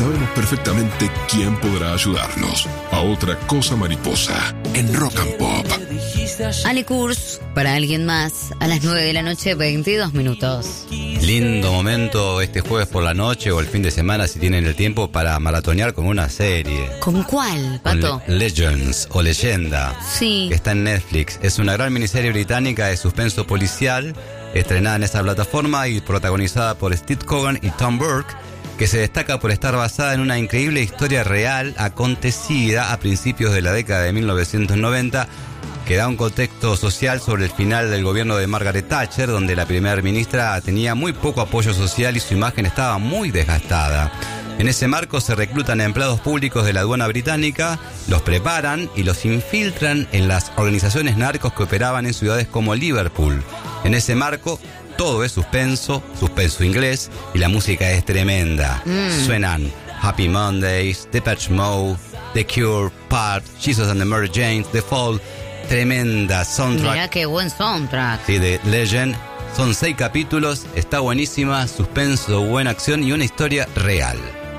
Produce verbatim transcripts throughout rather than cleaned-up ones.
sabemos perfectamente quién podrá ayudarnos. A otra cosa mariposa, en Rock and Pop. Ale Kurz, para alguien más, a las nueve de la noche, veintidós minutos. Lindo momento este jueves por la noche o el fin de semana si tienen el tiempo para maratonear con una serie. ¿Con cuál, Pato? Con Le- Legends o Leyenda. Sí. Que está en Netflix. Es una gran miniserie británica de suspenso policial, estrenada en esa plataforma y protagonizada por Steve Coogan y Tom Burke, que se destaca por estar basada en una increíble historia real acontecida a principios de la década de mil novecientos noventa, que da un contexto social sobre el final del gobierno de Margaret Thatcher, donde la primera ministra tenía muy poco apoyo social y su imagen estaba muy desgastada. En ese marco se reclutan a empleados públicos de la aduana británica, los preparan y los infiltran en las organizaciones narcos que operaban en ciudades como Liverpool. En ese marco todo es suspenso, suspenso inglés, y la música es tremenda. Mm. Suenan Happy Mondays, Depeche Mode, The Cure, Pulp, Jesus and the Mary Janes, The Fall. Tremenda soundtrack. Mirá qué buen soundtrack. Sí, de Legend. Son seis capítulos, está buenísima, suspenso, buena acción y una historia real.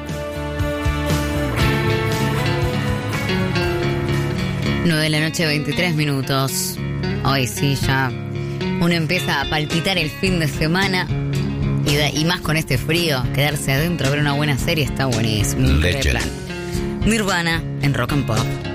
nueve de la noche, veintitrés minutos. Hoy sí, ya uno empieza a palpitar el fin de semana. Y, de, y más con este frío, quedarse adentro a ver una buena serie está buenísimo. Legend. Nirvana en Rock and Pop.